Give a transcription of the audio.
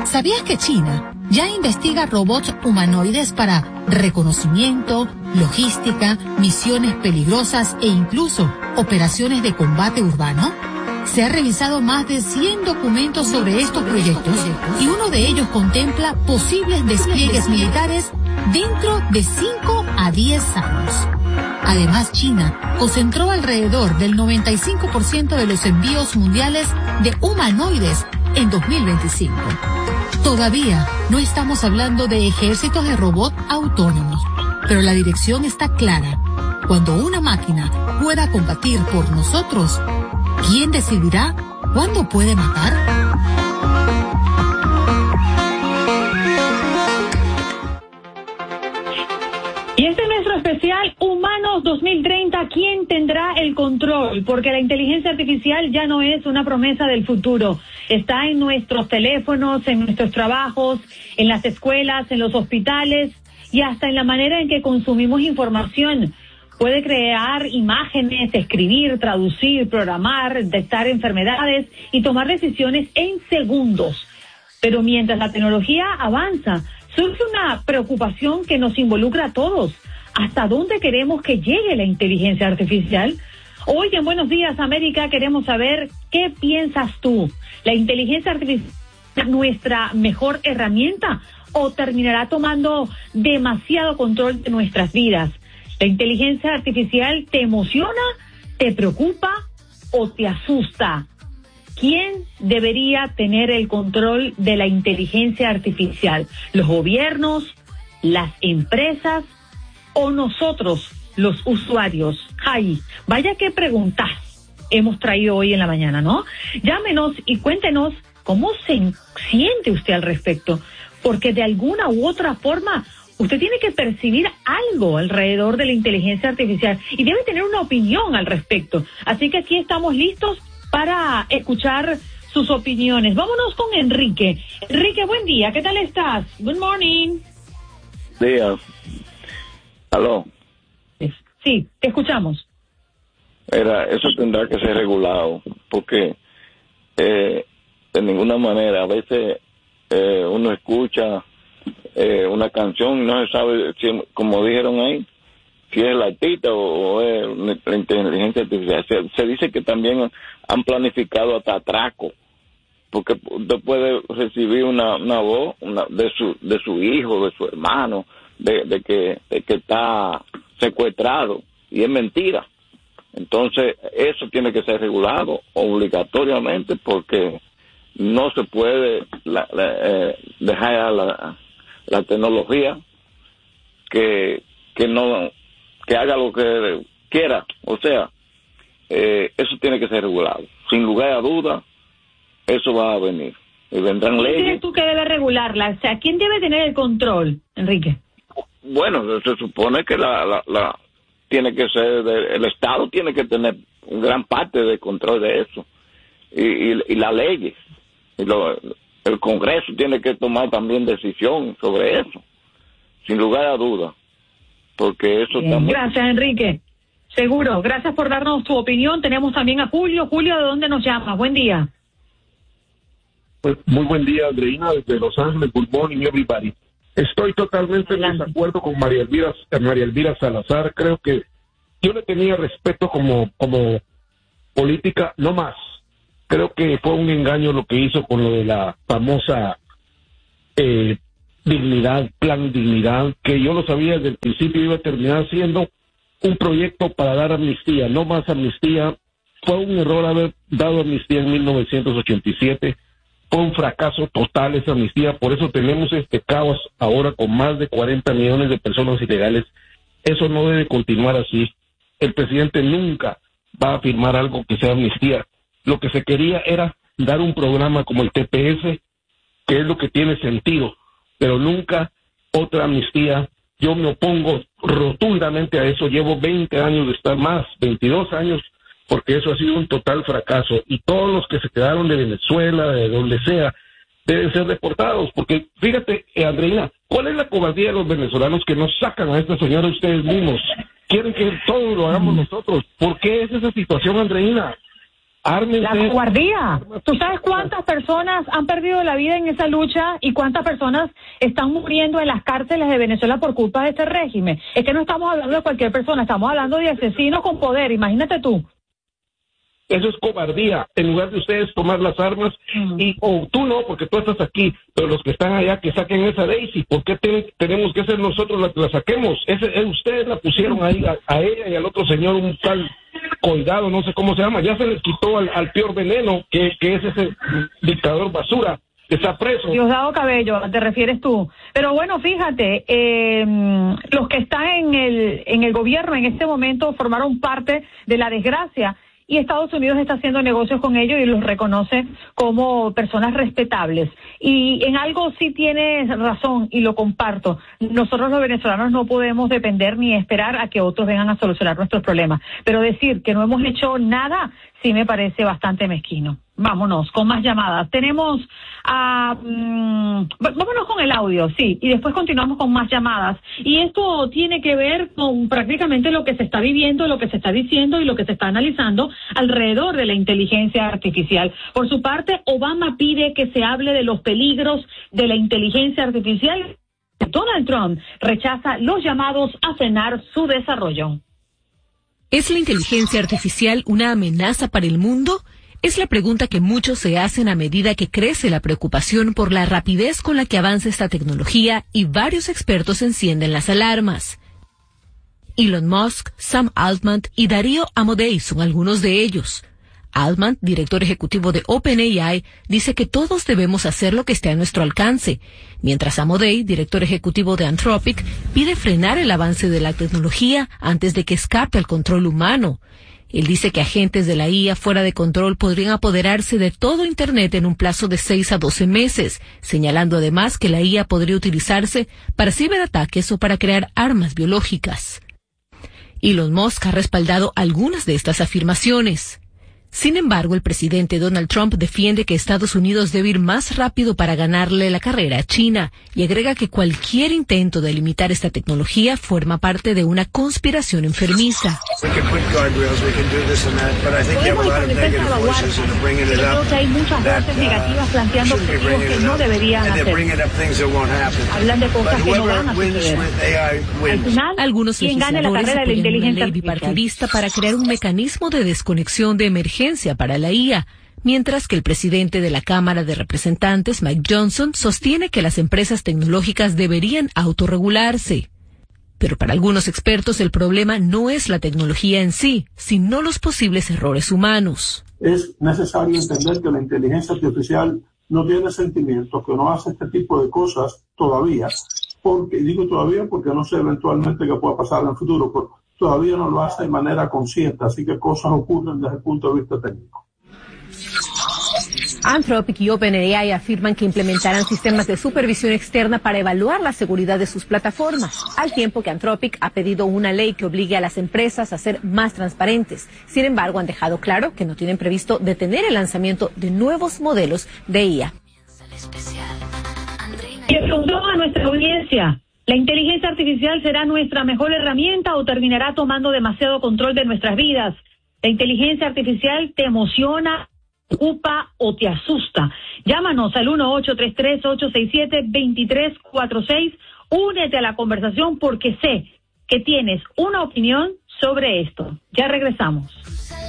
¿Sabías que China ya investiga robots humanoides para reconocimiento, logística, misiones peligrosas e incluso operaciones de combate urbano? Se ha revisado más de 100 documentos sobre estos proyectos y uno de ellos contempla posibles despliegues militares dentro de 5 a 10 años. Además, China concentró alrededor del 95% de los envíos mundiales de humanoides en 2025. Todavía no estamos hablando de ejércitos de robots autónomos, pero la dirección está clara. Cuando una máquina pueda combatir por nosotros, ¿quién decidirá cuándo puede matar? Y este es nuestro especial Humanos 2030, ¿quién tendrá el control? Porque la inteligencia artificial ya no es una promesa del futuro. Está en nuestros teléfonos, en nuestros trabajos, en las escuelas, en los hospitales y hasta en la manera en que consumimos información. Puede crear imágenes, escribir, traducir, programar, detectar enfermedades y tomar decisiones en segundos. Pero mientras la tecnología avanza, surge una preocupación que nos involucra a todos. ¿Hasta dónde queremos que llegue la inteligencia artificial? Hoy en Buenos Días América queremos saber qué piensas tú. ¿La inteligencia artificial es nuestra mejor herramienta o terminará tomando demasiado control de nuestras vidas? ¿La inteligencia artificial te emociona, te preocupa o te asusta? ¿Quién debería tener el control de la inteligencia artificial? ¿Los gobiernos, las empresas o nosotros, los usuarios? Ay, vaya qué preguntas hemos traído hoy en la mañana, ¿no? Llámenos y cuéntenos cómo se siente usted al respecto, porque de alguna u otra forma usted tiene que percibir algo alrededor de la inteligencia artificial y debe tener una opinión al respecto. Así que aquí estamos listos para escuchar sus opiniones. Vámonos con Enrique. Enrique, buen día. ¿Qué tal estás? Good morning. Día. ¿Aló? Sí, te escuchamos. Eso tendrá que ser regulado, porque de ninguna manera, a veces uno escucha una canción y no se sabe, como dijeron ahí, si es el artista o es la inteligencia artificial. Se dice que también han planificado hasta atraco, porque usted puede recibir una voz de su hijo, de su hermano, de que está secuestrado, y es mentira. Entonces, eso tiene que ser regulado obligatoriamente, porque no se puede dejar a la tecnología que haga lo que quiera. O sea, eso tiene que ser regulado. Sin lugar a duda, eso va a venir. Y vendrán leyes. ¿Quién crees tú que debe regularla? O sea, ¿quién debe tener el control, Enrique? Bueno, se supone que tiene que ser, el Estado tiene que tener gran parte de control de eso. Y las leyes. El Congreso tiene que tomar también decisión sobre eso. Sin lugar a duda. Porque eso está muy... Gracias, Enrique. Seguro. Gracias por darnos tu opinión. Tenemos también a Julio. Julio, ¿de dónde nos llamas? Buen día. Pues, muy buen día, Andreina, desde Los Ángeles. Good morning, everybody. Estoy totalmente en desacuerdo con María Elvira Salazar. Creo que yo le tenía respeto como política, no más. Creo que fue un engaño lo que hizo con lo de la famosa plan dignidad, que yo lo sabía desde el principio iba a terminar siendo un proyecto para dar amnistía, no más amnistía. Fue un error haber dado amnistía en 1987. Fue un fracaso total esa amnistía, por eso tenemos este caos ahora con más de 40 millones de personas ilegales. Eso no debe continuar así. El presidente nunca va a firmar algo que sea amnistía. Lo que se quería era dar un programa como el TPS, que es lo que tiene sentido, pero nunca otra amnistía. Yo me opongo rotundamente a eso. Llevo 20 años de estar más, 22 años, porque eso ha sido un total fracaso. Y todos los que se quedaron de Venezuela, de donde sea, deben ser deportados. Porque, fíjate, Andreina, ¿cuál es la cobardía de los venezolanos que no sacan a esta señora ustedes mismos? Quieren que todo lo hagamos nosotros. ¿Por qué es esa situación, Andreina? Ármense. La cobardía. ¿Tú sabes cuántas personas han perdido la vida en esa lucha y cuántas personas están muriendo en las cárceles de Venezuela por culpa de este régimen? Es que no estamos hablando de cualquier persona, estamos hablando de asesinos con poder, imagínate tú. Eso es cobardía, en lugar de ustedes tomar las armas, o tú no, porque tú estás aquí, pero los que están allá que saquen esa Daisy. ¿Por qué tenemos que ser nosotros las que la saquemos? Ustedes la pusieron ahí a ella y al otro señor, un tal Colgado, no sé cómo se llama, ya se les quitó al peor veneno, que es ese dictador basura, que está preso. Diosdado Cabello, te refieres tú. Pero bueno, fíjate, los que están en el gobierno en este momento formaron parte de la desgracia, y Estados Unidos está haciendo negocios con ellos y los reconoce como personas respetables. Y en algo sí tienes razón y lo comparto. Nosotros los venezolanos no podemos depender ni esperar a que otros vengan a solucionar nuestros problemas. Pero decir que no hemos hecho nada sí me parece bastante mezquino. Vámonos con más llamadas. Tenemos vámonos con el audio, sí, y después continuamos con más llamadas. Y esto tiene que ver con prácticamente lo que se está viviendo, lo que se está diciendo y lo que se está analizando alrededor de la inteligencia artificial. Por su parte, Obama pide que se hable de los peligros de la inteligencia artificial. Donald Trump rechaza los llamados a frenar su desarrollo. ¿Es la inteligencia artificial una amenaza para el mundo? Es la pregunta que muchos se hacen a medida que crece la preocupación por la rapidez con la que avanza esta tecnología y varios expertos encienden las alarmas. Elon Musk, Sam Altman y Darío Amodei son algunos de ellos. Altman, director ejecutivo de OpenAI, dice que todos debemos hacer lo que esté a nuestro alcance, mientras Amodei, director ejecutivo de Anthropic, pide frenar el avance de la tecnología antes de que escape al control humano. Él dice que agentes de la IA fuera de control podrían apoderarse de todo Internet en un plazo de 6 a 12 meses, señalando además que la IA podría utilizarse para ciberataques o para crear armas biológicas. Elon Musk ha respaldado algunas de estas afirmaciones. Sin embargo, el presidente Donald Trump defiende que Estados Unidos debe ir más rápido para ganarle la carrera a China y agrega que cualquier intento de limitar esta tecnología forma parte de una conspiración enfermiza. Creo que hay muchas voces negativas planteando objetivos que no deberían hacer. Hablan de cosas que no van a suceder. Al final, algunos legisladores apoyan una ley bipartidista para crear un mecanismo de desconexión de emergencia para la IA, mientras que el presidente de la Cámara de Representantes, Mike Johnson, sostiene que las empresas tecnológicas deberían autorregularse. Pero para algunos expertos el problema no es la tecnología en sí, sino los posibles errores humanos. Es necesario entender que la inteligencia artificial no tiene sentimientos, que no hace este tipo de cosas todavía. Digo todavía porque no sé eventualmente qué pueda pasar en el futuro, pero todavía no lo hace de manera consciente, así que cosas ocurren desde el punto de vista técnico. Anthropic y OpenAI afirman que implementarán sistemas de supervisión externa para evaluar la seguridad de sus plataformas, al tiempo que Anthropic ha pedido una ley que obligue a las empresas a ser más transparentes. Sin embargo, han dejado claro que no tienen previsto detener el lanzamiento de nuevos modelos de IA. Y preguntó a nuestra audiencia, ¿la inteligencia artificial será nuestra mejor herramienta o terminará tomando demasiado control de nuestras vidas? ¿La inteligencia artificial te emociona, te preocupa o te asusta? Llámanos al 1-833-867-2346. Únete a la conversación porque sé que tienes una opinión sobre esto. Ya regresamos.